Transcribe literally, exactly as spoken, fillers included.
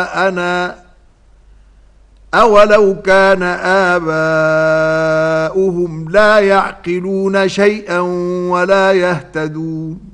أنا أولو كان آباؤهم لا يعقلون شيئا ولا يهتدون